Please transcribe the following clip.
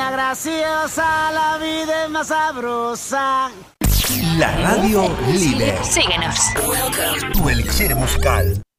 la graciosa, la vida es más sabrosa. La radio líder. Síguenos. Tu elixir musical.